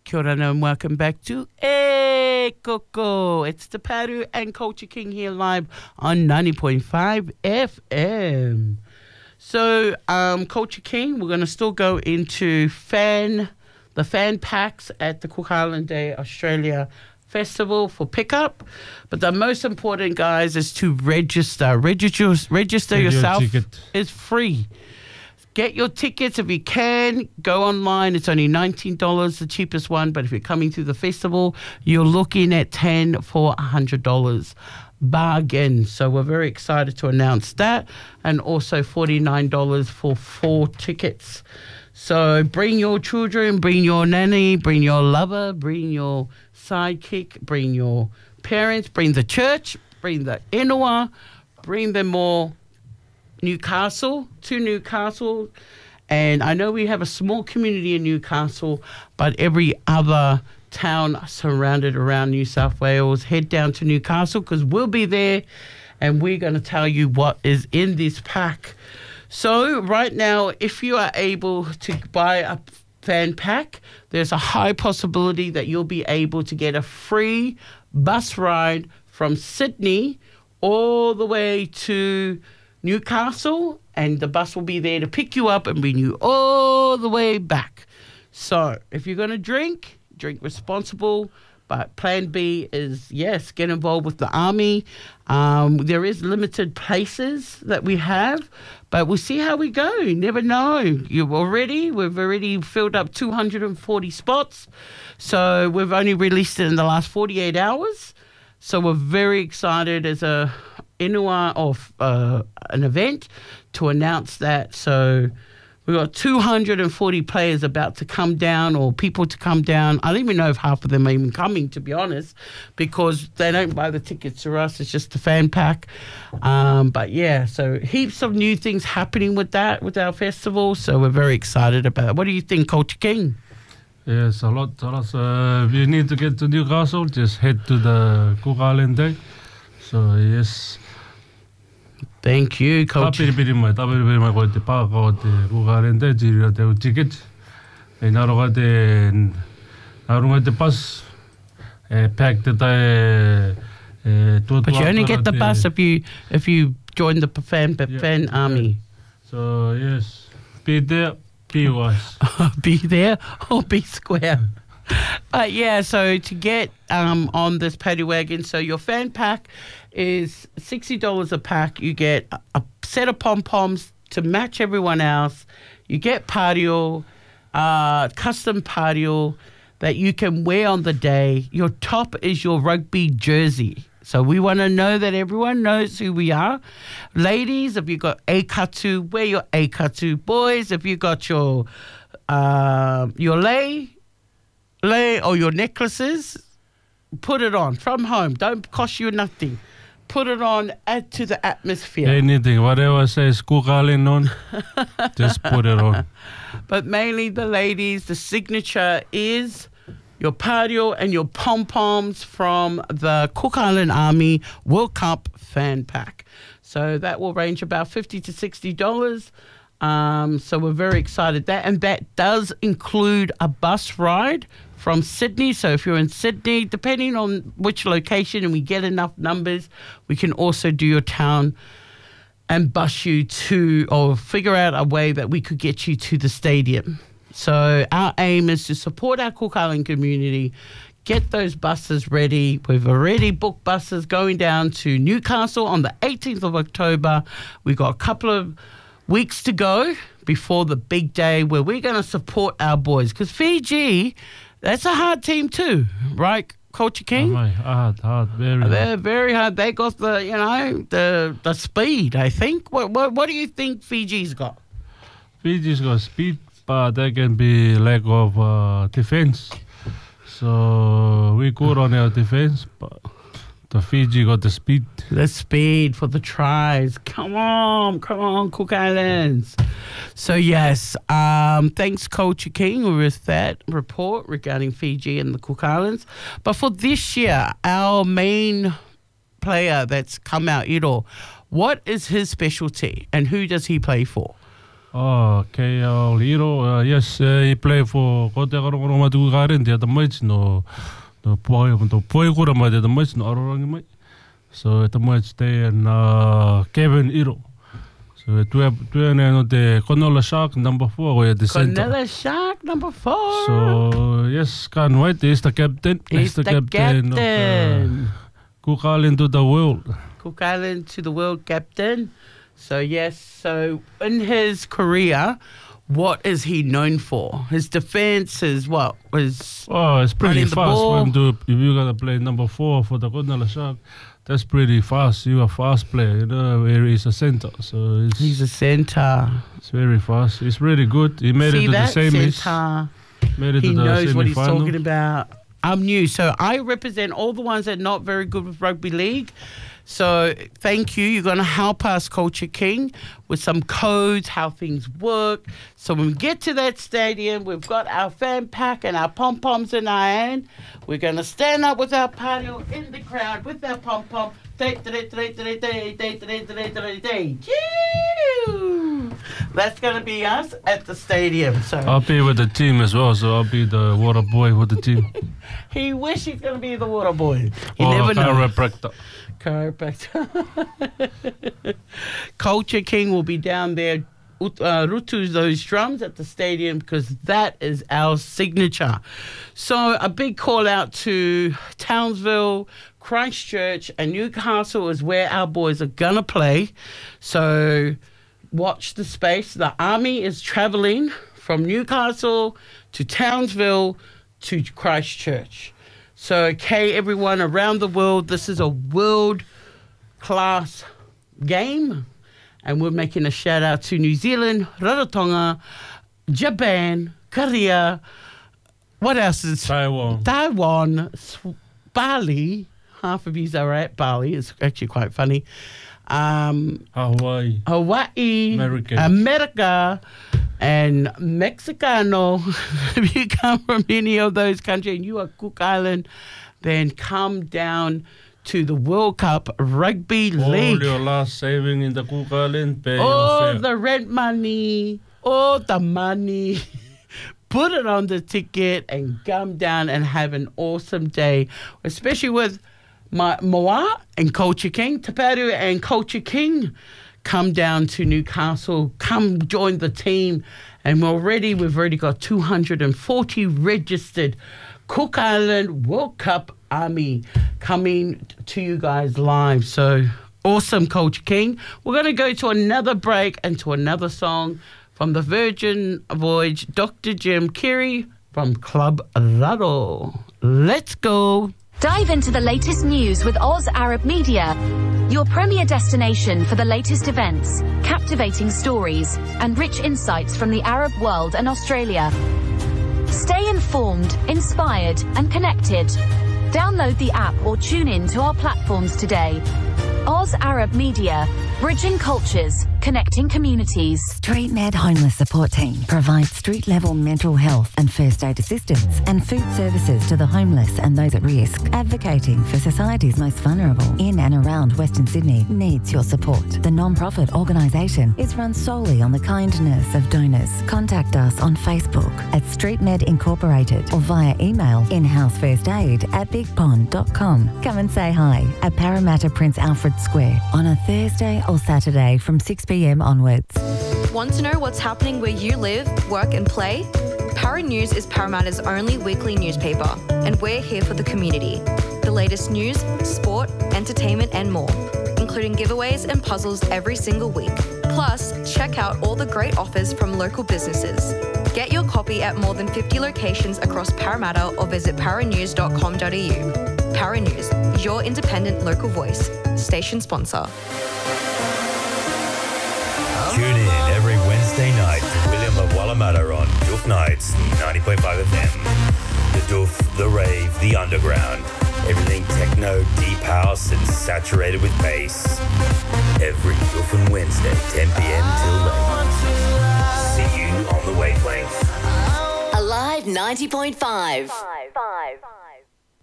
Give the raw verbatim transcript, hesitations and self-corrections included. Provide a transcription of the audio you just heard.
Kia ora and welcome back to E Koko. It's the Paru and Culture King here live on ninety point five F M. So, um, Culture King, we're going to still go into fan, the fan packs at the Cook Island Day Australia Festival for pickup. But the most important, guys, is to register. Register, register Get yourself. Your ticket. It's free. Get your tickets if you can. Go online. It's only nineteen dollars, the cheapest one. But if you're coming to the festival, you're looking at ten dollars for one hundred dollars. Bargain. So we're very excited to announce that. And also forty-nine dollars for four tickets. So bring your children, bring your nanny, bring your lover, bring your sidekick, bring your parents, bring the church, bring the inua, bring them all. Newcastle, to Newcastle. And I know we have a small community in Newcastle, but every other town surrounded around New South Wales, head down to Newcastle because we'll be there and we're going to tell you what is in this pack. So right now, if you are able to buy a fan pack, there's a high possibility that you'll be able to get a free bus ride from Sydney all the way to Newcastle, and the bus will be there to pick you up and bring you all the way back. So if you're going to drink, drink responsible. But plan B is, yes, get involved with the army. Um, there is limited places that we have, but we'll see how we go. You never know. You've already, we've already filled up two hundred forty spots. So we've only released it in the last forty-eight hours. So we're very excited as a Inua of uh, an event to announce that. So we've got two hundred forty players about to come down, or people to come down. I don't even know if half of them are even coming, to be honest, because they don't buy the tickets to us. It's just a fan pack. Um, but yeah, so heaps of new things happening with that, with our festival. So we're very excited about it. What do you think, Culture King? Yes, a lot, a lot. Uh, if you need to get to Newcastle, just head to the Cook Island Day. So yes. Thank you, Culture. Tapiri mai, tapiri mai ko te pa ko te Cook Island Day jiri te ticket. E naro ka te naro te pass. E pack te tai. But you only get the bus if you if you join the fan fan yeah, army. Yeah. So yes, be there. Be wise. Be there or be square. But yeah, so to get um, on this paddy wagon, so your fan pack is sixty dollars a pack. You get a, a set of pom-poms to match everyone else. You get patio, uh, custom patio that you can wear on the day. Your top is your rugby jersey. So we want to know that everyone knows who we are. Ladies, if you got a katu, wear your a katu. Boys, if you got your uh, your lei, lei or your necklaces, put it on from home. Don't cost you nothing. Put it on, add to the atmosphere. Anything, whatever says Cook Island on, just put it on. But mainly the ladies, the signature is your patio and your pom-poms from the Cook Island Army World Cup fan pack. So that will range about fifty to sixty dollars. Um, so we're very excited. That And that does include a bus ride from Sydney. So if you're in Sydney, depending on which location and we get enough numbers, we can also do your town and bus you to, or figure out a way that we could get you to the stadium. So our aim is to support our Cook Island community, get those buses ready. We've already booked buses going down to Newcastle on the eighteenth of October. We've got a couple of weeks to go before the big day where we're going to support our boys. Because Fiji, that's a hard team too, right, Culture King? Oh my, hard, hard, very hard. They're very hard. They got the, you know, the the speed, I think. What, what, what do you think Fiji's got? Fiji's got speed, but there can be lack of uh, defense. So we good on our defense, but the Fiji got the speed. The speed for the tries. Come on, come on, Cook Islands. So yes, um, thanks Culture King with that report regarding Fiji and the Cook Islands. But for this year, our main player that's come out, Iro, what is his specialty and who does he play for? Oh, K L Hiro. Uh, yes, uh, he played for Kotekarongoro Matuku Garen. The other match, no, no boy, no boy, good about the other match, no Arorangi. So at the match, they and uh, Kevin Hiro. So two two and no the Konola Shark number four, we at the center. Konola Shark number four. So yes, Can White is the captain. He's the, the captain. captain. Of, uh, Cook Island to the world. Cook Island to the world captain. So, yes, so in his career, what is he known for? His defense is what? Was oh, it's pretty fast. When do, if you're going to play number four for the Konola Shark, that's pretty fast. You're a fast player, you know, where he's a center. So it's, he's a center. It's very fast. He's really good. He made See it to that? the semis. Center. Made it he to the knows what he's semi-final. talking about. I'm new, so I represent all the ones that are not very good with rugby league. So thank you. You're going to help us, Culture King, with some codes, how things work. So when we get to that stadium, we've got our fan pack and our pom-poms in our hand. We're going to stand up with our patio in the crowd with our pom-pom. That's going to be us at the stadium. So I'll be with the team as well, so I'll be the water boy with the team. He wish he's going to be the water boy. You or never know. Chiropractor. Chiropractor. Culture King will be down there, uh, rutu those drums at the stadium because that is our signature. So a big call out to Townsville, Christchurch and Newcastle is where our boys are going to play. So watch the space. The Army is travelling from Newcastle to Townsville to Christchurch. So, okay, everyone around the world, this is a world-class game. And we're making a shout-out to New Zealand, Rarotonga, Japan, Korea. What else is... Taiwan. Taiwan, Bali. Half of yous are at Bali. It's actually quite funny. Um, Hawaii. Hawaii. America. America. And Mexicano. If you come from any of those countries and you are Cook Island, then come down to the World Cup Rugby League. All your last saving in the Cook Island, pay all the rent money, all the money. Put it on the ticket and come down and have an awesome day, especially with my Moa and Culture King, Taparu and Culture King. Come down to Newcastle, come join the team. And already, we've already got two hundred forty registered Cook Island World Cup Army coming to you guys live. So awesome, Culture King. We're going to go to another break and to another song from the Virgin Voyage, Doctor Jim Carrey from Club Raro. Let's go. Dive into the latest news with Oz Arab Media, your premier destination for the latest events, captivating stories, and rich insights from the Arab world and Australia. Stay informed, inspired, and connected. Download the app or tune in to our platforms today. Oz Arab Media, bridging cultures, connecting communities. StreetMed Homeless Support Team provides street-level mental health and first aid assistance and food services to the homeless and those at risk. Advocating for society's most vulnerable in and around Western Sydney needs your support. The non-profit organisation is run solely on the kindness of donors. Contact us on Facebook at StreetMed Incorporated or via email inhousefirstaid at big pond dot com. Come and say hi at Parramatta Prince Alfred Square on a Thursday or Saturday from six p.m. onwards. Want to know what's happening where you live, work and play? Para News is Parramatta's only weekly newspaper, and we're here for the community. The latest news, sport, entertainment and more, including giveaways and puzzles every single week. Plus, check out all the great offers from local businesses. Get your copy at more than fifty locations across Parramatta or visit para news dot com dot a u. Para News, your independent local voice. Station sponsor. Tune in every Wednesday night to William of Wallamata on Doof Nights, ninety point five F M. The Doof, the rave, the underground. Everything techno, deep house, and saturated with bass. Every Doofin Wednesday, ten p.m. till late. See you on the wavelength. Alive ninety point five. Five, five.